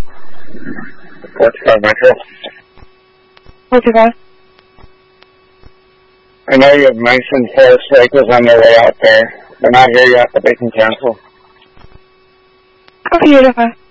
45 Metro. 45. I know you have mentioned Forest Lake was on their way out there. They're not here yet, but they can cancel. Okay, 85.